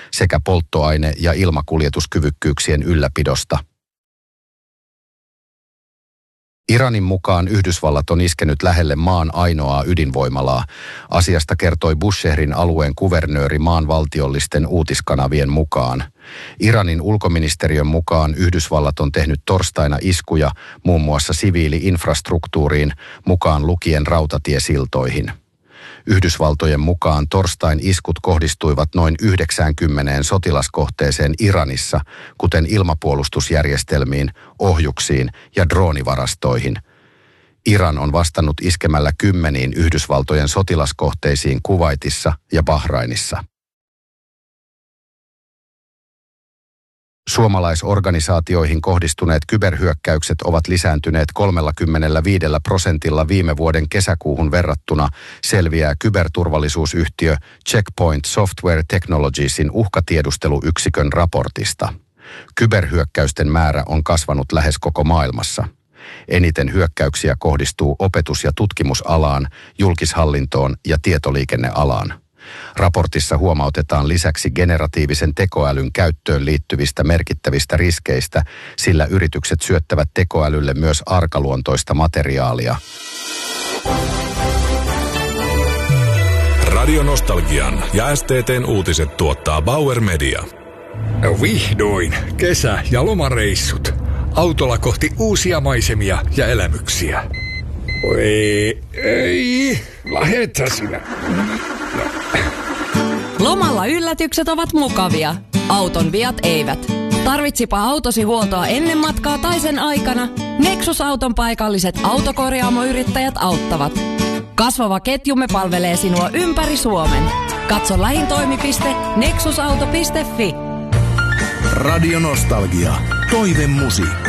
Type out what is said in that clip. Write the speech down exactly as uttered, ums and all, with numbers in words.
sekä polttoaine- ja ilmakuljetuskyvykkyyksien ylläpidosta. Iranin mukaan Yhdysvallat on iskenyt lähelle maan ainoaa ydinvoimalaa. Asiasta kertoi Bushehrin alueen kuvernööri maan valtiollisten uutiskanavien mukaan. Iranin ulkoministeriön mukaan Yhdysvallat on tehnyt torstaina iskuja muun muassa siviili-infrastruktuuriin, mukaan lukien rautatiesiltoihin. Yhdysvaltojen mukaan torstain iskut kohdistuivat noin yhdeksänkymmeneen sotilaskohteeseen Iranissa, kuten ilmapuolustusjärjestelmiin, ohjuksiin ja droonivarastoihin. Iran on vastannut iskemällä kymmeniin Yhdysvaltojen sotilaskohteisiin Kuwaitissa ja Bahrainissa. Suomalaisorganisaatioihin kohdistuneet kyberhyökkäykset ovat lisääntyneet kolmekymmentäviisi prosentilla viime vuoden kesäkuuhun verrattuna, selviää kyberturvallisuusyhtiö Checkpoint Software Technologiesin uhkatiedusteluyksikön raportista. Kyberhyökkäysten määrä on kasvanut lähes koko maailmassa. Eniten hyökkäyksiä kohdistuu opetus- ja tutkimusalaan, julkishallintoon ja tietoliikennealaan. Raportissa huomautetaan lisäksi generatiivisen tekoälyn käyttöön liittyvistä merkittävistä riskeistä, sillä yritykset syöttävät tekoälylle myös arkaluontoista materiaalia. Radio Nostalgian ja S T T:n uutiset tuottaa Bauer Media. Vihdoin kesä- ja lomareissut. Autolla kohti uusia maisemia ja elämyksiä. Oi, ei, lähetä sinä. Lomalla yllätykset ovat mukavia. Auton viat eivät. Tarvitsipa autosi huoltoa ennen matkaa tai sen aikana, Nexus-auton paikalliset autokorjaamoyrittäjät auttavat. Kasvava ketjumme palvelee sinua ympäri Suomen. Katso lähin toimipiste nexusauto piste fi. Radio Nostalgia. Toivemusiikki.